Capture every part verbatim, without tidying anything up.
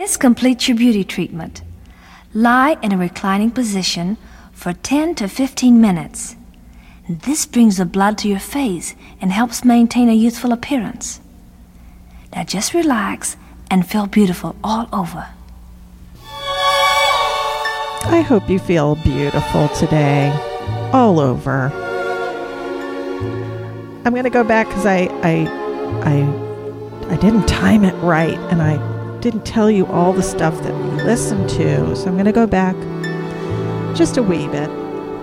This completes your beauty treatment. Lie in a reclining position for ten to fifteen minutes. This brings the blood to your face and helps maintain a youthful appearance. Now just relax and feel beautiful all over. I hope you feel beautiful today, all over. I'm going to go back because I, I, I, I didn't time it right, and I didn't tell you all the stuff that we listened to. So I'm going to go back just a wee bit.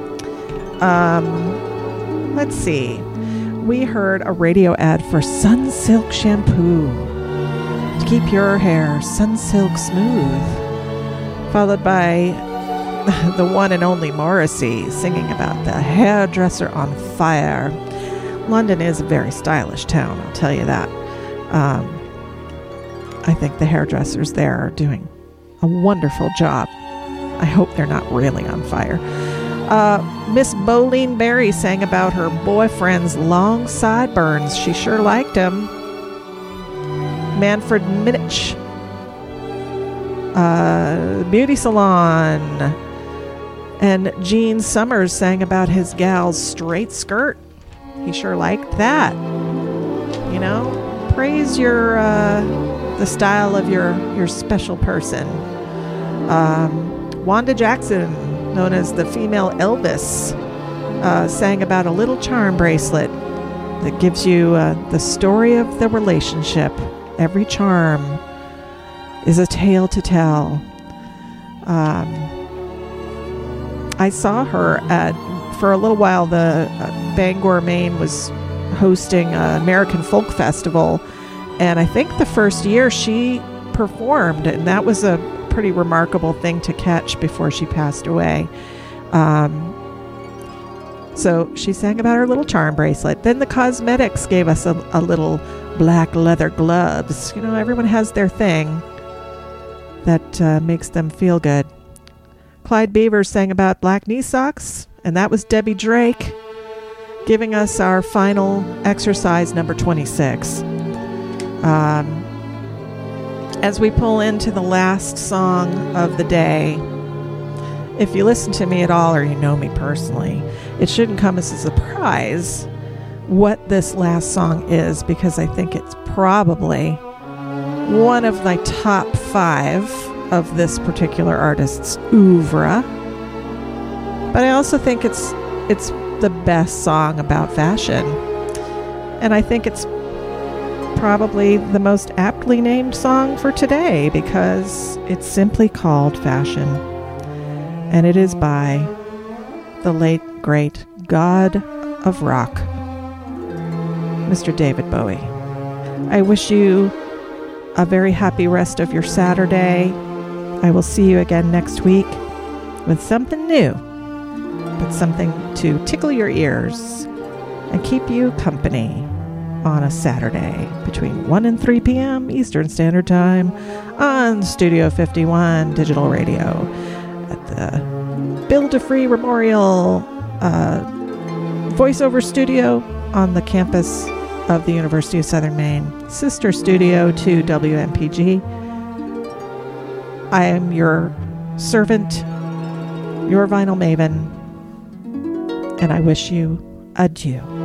Um, let's see. We heard a radio ad for Sunsilk shampoo to keep your hair Sunsilk smooth, followed by the one and only Morrissey singing about the hairdresser on fire. London is a very stylish town, I'll tell you that. Um, I think the hairdressers there are doing a wonderful job. I hope they're not really on fire. Uh, Miss Bolene Berry sang about her boyfriend's long sideburns. She sure liked them. Manfred Minich, uh, beauty salon. And Gene Summers sang about his gal's straight skirt. He sure liked that. You know, praise your uh, the style of your your special person. Um, Wanda Jackson, known as the female Elvis, uh, sang about a little charm bracelet that gives you uh, the story of the relationship. Every charm is a tale to tell. Um, I saw her at, for a little while, the uh, Bangor, Maine was hosting an American Folk Festival, and I think the first year she performed, and that was a pretty remarkable thing to catch before she passed away. Um, so she sang about her little charm bracelet. Then the cosmetics gave us a, a little black leather gloves. You know, everyone has their thing that uh, makes them feel good. Clyde Beavers sang about black knee socks, and that was Debbie Drake giving us our final exercise, number twenty-six. Um, as we pull into the last song of the day, if you listen to me at all or you know me personally, it shouldn't come as a surprise what this last song is, because I think it's probably one of my top five of this particular artist's oeuvre. But I also think it's it's the best song about fashion. And I think it's probably the most aptly named song for today, because it's simply called Fashion. And it is by the late, great God of Rock, Mister David Bowie. I wish you a very happy rest of your Saturday. I will see you again next week with something new, but something to tickle your ears and keep you company on a Saturday between one and three p.m. Eastern Standard Time on Studio fifty-one Digital Radio at the Bill DeFree Memorial uh, voiceover studio on the campus of the University of Southern Maine, sister studio to W M P G. I am your servant, your vinyl maven, and I wish you adieu.